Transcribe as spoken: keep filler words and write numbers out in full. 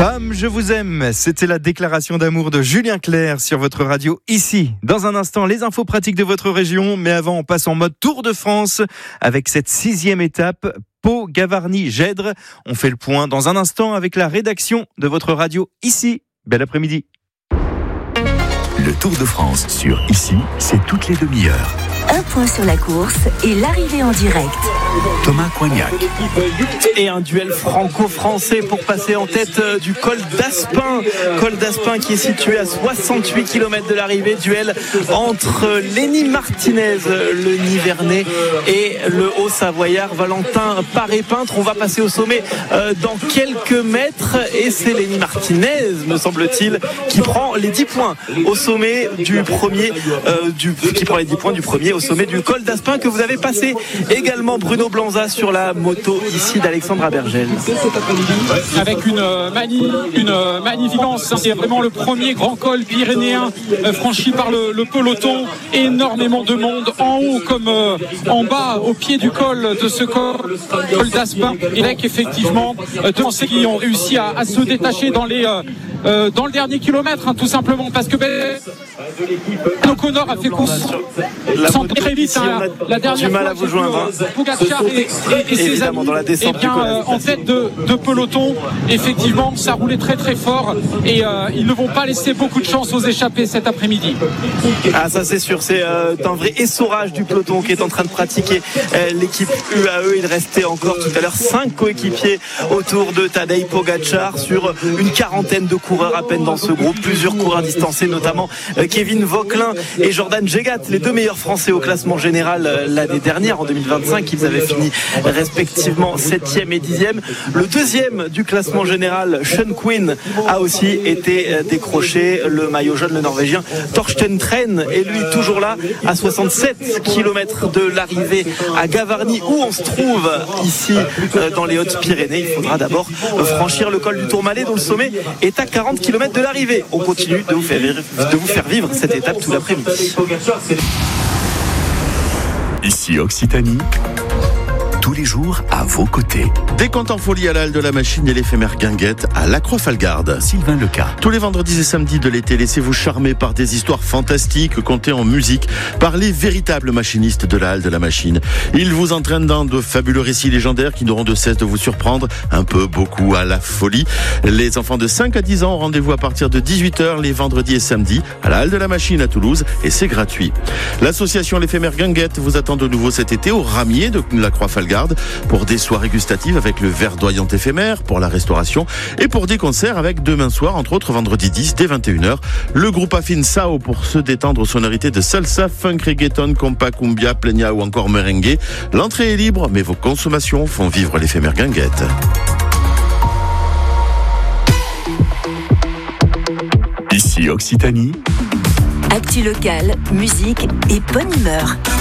Femme, je vous aime. C'était la déclaration d'amour de Julien Clerc sur votre radio ici. Dans un instant, les infos pratiques de votre région. Mais avant, on passe en mode Tour de France avec cette sixième étape. Pau, Gavarnie, Gèdre. On fait le point dans un instant avec la rédaction de votre radio ici. Bel après-midi. Le Tour de France sur Ici, c'est toutes les demi-heures. Un point sur la course et l'arrivée en direct. Thomas Coignac. Et un duel franco-français pour passer en tête du col d'Aspin. Col d'Aspin qui est situé à soixante-huit kilomètres de l'arrivée. Duel entre Lenny Martinez, le Nivernais, et le Haut-Savoyard Valentin Paré-Peintre. On va passer au sommet dans quelques mètres et c'est Lenny Martinez, me semble-t-il, qui prend les dix points au sommet du premier, euh, du, qui prend les dix points du premier au sommet du col d'Aspin que vous avez passé. Également Bruno Blanza sur la moto ici d'Alexandre Abergel. Avec une, euh, mani, une euh, magnificence, c'est vraiment le premier grand col pyrénéen euh, franchi par le, le peloton. Énormément de monde en haut comme euh, en bas au pied du col de ce col, col d'Aspin. Et avec effectivement euh, deux Français qui ont réussi à, à se détacher dans les euh, euh, dans le dernier kilomètre, hein, tout simplement parce que ben, O'Connor a fait course sans très vite, hein, la dernière du mal fois, à vous joindre, hein. Pogacar et, et, et ses amis, dans la descente eh bien, du col, euh, en tête de, de peloton. Effectivement, ça roulait très très fort et euh, ils ne vont pas laisser beaucoup de chance aux échappés cet après-midi. Ah, ça c'est sûr, c'est euh, un vrai essorage du peloton qui est en train de pratiquer euh, l'équipe U A E. Il restait encore tout à l'heure cinq coéquipiers autour de Tadej Pogacar sur une quarantaine de coureurs à peine dans ce groupe, plusieurs coureurs distancés, notamment euh, Kevin Vauquelin et Jordan Jegat, les deux meilleurs Français au classement général euh, l'année dernière en deux mille vingt-cinq. Ils avaient fini respectivement septième et dixième. Le deuxième du classement général, Sean Quinn, a aussi été euh, décroché. Le maillot jaune, le Norvégien Torsten Tren, est lui toujours là à soixante-sept kilomètres de l'arrivée à Gavarnie, où on se trouve ici euh, dans les Hautes-Pyrénées. Il faudra d'abord euh, franchir le col du Tourmalet dont le sommet est à quarante kilomètres de l'arrivée. On continue de vous faire vivre, de vous faire vivre cette étape tout l'après-midi. Ici Occitanie, tous les jours à vos côtés. Des contes en folie à la Halle de la Machine et l'éphémère guinguette à la Croix-Falgarde. Sylvain Leca. Tous les vendredis et samedis de l'été, laissez-vous charmer par des histoires fantastiques contées en musique par les véritables machinistes de la Halle de la Machine. Ils vous entraînent dans de fabuleux récits légendaires qui n'auront de cesse de vous surprendre, un peu, beaucoup à la folie. Les enfants de cinq à dix ans ont rendez-vous à partir de dix-huit heures les vendredis et samedis à la Halle de la Machine à Toulouse et c'est gratuit. L'association L'éphémère guinguette vous attend de nouveau cet été au Ramier de la Croix-Falgarde pour des soirées gustatives avec le verdoyant éphémère pour la restauration et pour des concerts avec demain soir, entre autres vendredi dix dès vingt et une heures, le groupe Affin Sao pour se détendre aux sonorités de salsa, funk, reggaeton, compa, cumbia, plena ou encore merengue. L'entrée est libre, mais vos consommations font vivre l'éphémère guinguette. Ici Occitanie. Actu locale, musique et bonne humeur.